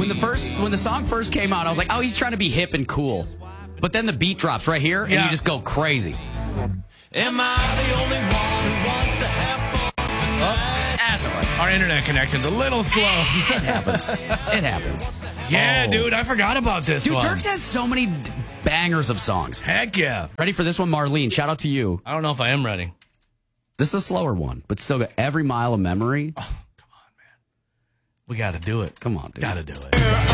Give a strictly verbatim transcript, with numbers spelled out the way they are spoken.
the first when the song first came out, I was like, oh, he's trying to be hip and cool. But then the beat drops right here, and Yeah. you just go crazy. Am I the only one who wants to have fun tonight? That's all right. Our internet connection's a little slow. It happens. It happens. Yeah, Oh. dude, I forgot about this Dude, one. Turks has so many d- bangers of songs. Heck yeah. Ready for this one, Marlene? Shout out to you. I don't know if I am ready. This is a slower one, but still got Every Mile of Memory. We got to do it. Come on, dude. Got to do it.